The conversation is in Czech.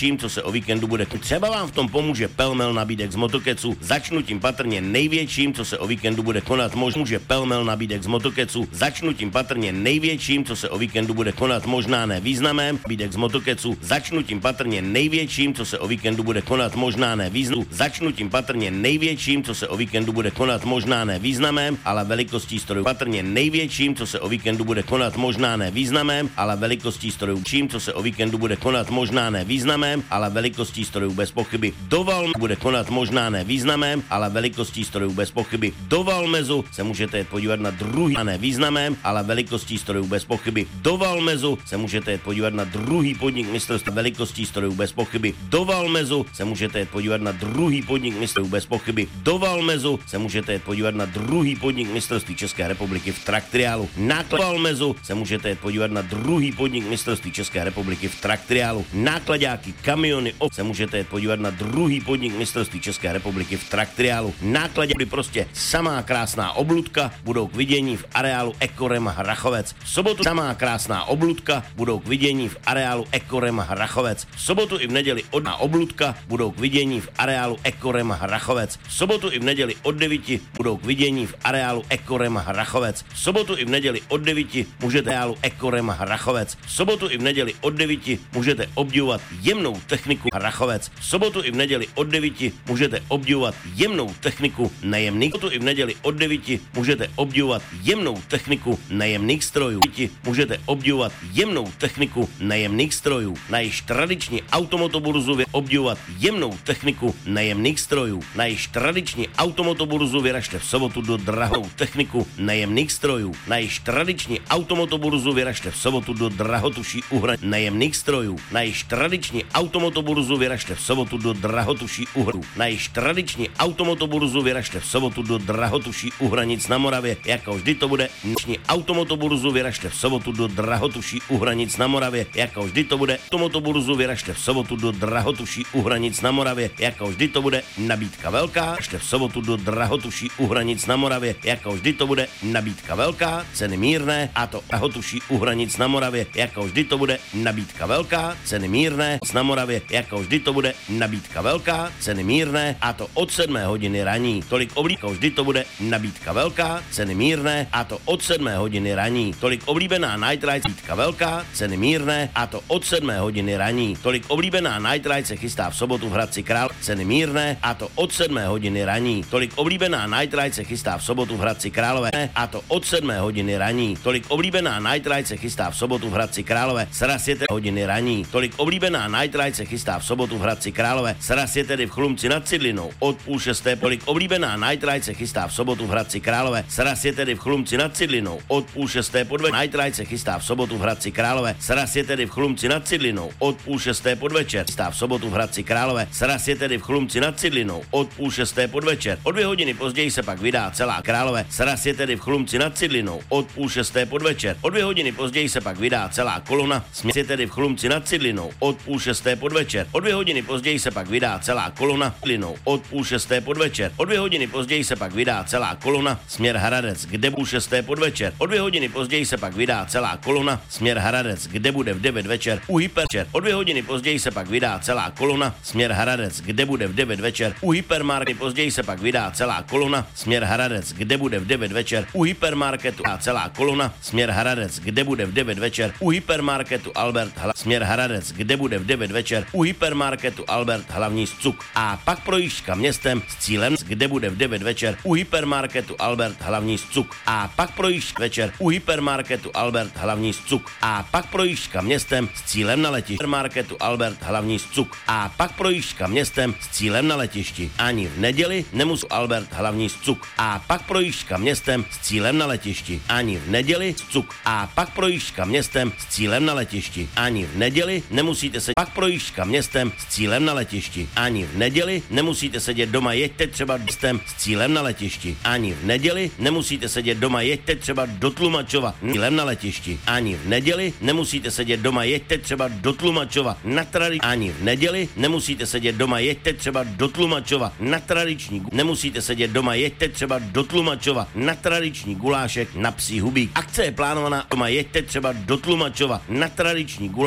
největším, co se o víkendu bude. Třeba vám v tom pomůže pelmel nabídek z Motokecu. Začnu tím patrně největším, co se o víkendu bude konat. Může pelmel nabídek z Motokecu. Začnu tím patrně největším, co se o víkendu bude konat. Možná ne významem. Nabídek z Motokecu. Začnu tím patrně největším, co se o víkendu bude konat. Možná ne významem. Začnu tím patrně největším, co se o víkendu bude konat. Možná ne významem, ale velikostí strojů. Patrně největším, co se o víkendu bude konat. Možná ne významem, ale velikostí strojů. Čím, co se o víkendu bude konat. Možná ne významem, ale velikostí strojů bez pochyby. Do Valmezu bude konat možná ne významem, ale velikostí strojů bez pochyby. Do Valmezu se můžete jet podívat na druhý, a ne významem, ale velikostí strojů bez pochyby. Do Valmezu se můžete jet podívat na druhý podnik mistrovství velikostí strojů bez pochyby. Do Valmezu se můžete jet podívat na druhý podnik mistrovství bez pochyby. Do Valmezu se můžete jet podívat na druhý podnik mistrovství České republiky v traktriálu. Na Valmezu se můžete jet podívat na druhý podnik mistrovství České republiky v traktriálu. Náklaďáky, kamiony, se můžete jet podívat na druhý podnik mistrovství České republiky v traktriálu. Náklaďáky prostě samá krásná obludka budou k vidění v areálu Ekorem Hrachovec. V sobotu samá krásná obludka budou k vidění v areálu Ekorem Hrachovec. V sobotu i v neděli odná obludka budou k vidění v areálu Ekorem Hrachovec. V sobotu i v neděli od 9 budou k vidění v areálu Ekorem Hrachovec. V sobotu i v neděli od 9 můžete areálu Ekorem Hrachovec. V sobotu i v neděli od 9 můžete obdivovat jemnou techniku Hrachovec. V sobotu i v neděli od 9 můžete obdivovat jemnou techniku nejemných. V sobotu i v neděli od 9 můžete obdivovat jemnou techniku nejemných strojů. Můžete obdivovat jemnou techniku nejemných strojů. Na již tradiční automotoburzu obdivovat jemnou techniku nejemných strojů. Na již tradiční automotoburzu vyražte v sobotu do drahou techniku nejemných strojů. Na již tradiční automotoburzu vyražte v sobotu do drahotuší uhra nejemných strojů. Na již tradiční automotoburzu vyražte v sobotu do drahotuší uhru. Na již tradiční automotoburzu vyražte v sobotu do drahotuší uhranic na Moravě. Jako vždy to bude dnešní automotoburzu vyražte v sobotu do drahotuší uhranic na Moravě. Jako vždy to bude automotoburzu vyražte v sobotu do drahotuší uhranic na Moravě. Jako vždy to bude nabídka velká. Vyražte v sobotu do drahotuší uhranic na Moravě. Jako vždy to bude nabídka velká, ceny mírné a to drahotuší uhranic na Moravě. Jako vždy to bude nabídka velká, ceny mírné na Moravě. Jako vždy to bude nabídka velká, ceny mírné a to od 7 hodiny raní. Tolik oblíbená, vždy to bude nabídka velká, ceny mírné a to od 7 hodiny raní. Tolik oblíbená Night Ride, nabídka velká, ceny mírné a to od 7 hodiny raní. Tolik oblíbená Night Ride se chystá v sobotu v Hradci Králové, ceny mírné a to od 7 hodiny raní. Tolik oblíbená Night Ride se chystá v sobotu v Hradci Králové a to od 7 hodiny raní. Tolik oblíbená Night Ride se chystá v sobotu v Hradci Králové, sraz je tedy hodiny raní. Tolik oblíbená Night Ride se chystá v sobotu v Hradci Králové, sraz je tedy v Chlumci nad Cidlinou od 5:30. Tolik oblíbená Night Ride se chystá v sobotu v Hradci Králové, sraz je tedy v Chlumci nad Cidlinou od 5:30 podvečer. Night Ride se chystá v sobotu v Hradci Králové, sraz je tedy v Chlumci nad Cidlinou od 5:30 podvečer. Chystá v sobotu v Hradci Králové, sraz je tedy v Chlumci nad Cidlinou od 5:30 podvečer. O 2 hodiny později se pak vydá celá Králové, sraz je tedy v Chlumci nad Cidlinou od 5:30 podvečer. O 2 hodiny později se pak vydá celá kolona, směs je tedy v Chlumci nad Cidlinou od 5:30 podvečer. O 2 hodiny později se pak vydá celá kolona Cidlinou od 5:30 podvečer. O 2 hodiny později se pak vydá celá kolona směr Hradec, kde bude 6. podvečer. O 2 hodiny později se pak vydá celá kolona směr Hradec, kde bude v 9 večer u Hyperčer. O 2 hodiny později se pak vydá celá kolona směr Hradec, kde bude v 9 večer u Hypermarketu. Později se pak vydá celá kolona směr Hradec, kde bude v 9 večer u Hypermarketu. A celá kolona směr Hradec, kde bude v 9 večer u Hypermarketu Albert směr Hradec, kde bude v 9 večer u Hypermarketu Albert hlavní cuk. A pak projížďka městem s cílem, kde bude v 9 večer u Hypermarketu Albert hlavní cuk. A pak projížďka večer u Hypermarketu Albert hlavní cuk. A pak projížďka městem s cílem na letišti. Hypermarketu Albert hlavní cuk. A pak projížďka městem s cílem na letišti. Ani v neděli nemusí Albert hlavní cuk. A pak projížďka městem s cílem na letišti. Ani v neděli cuk. A pak projížďka městem s cílem na letišti. Ani v neděli nemusíte se pak projížďka městem s cílem na letišti. Ani v neděli nemusíte sedět doma, jeďte třeba městem s cílem na letišti. Ani v neděli nemusíte sedět doma, jeďte třeba do Tlumačova cílem na letišti. Ani v neděli nemusíte sedět doma, jeďte třeba do Tlumačova na tradiční. Ani v neděli nemusíte sedět doma, jeďte třeba do Tlumačova na tradiční. Nemusíte sedět doma, jeďte třeba do Tlumačova na tradiční gulášek na psí hubík. Akce je plánovaná doma, jeďte třeba do Tlumačova na tradiční gulášek.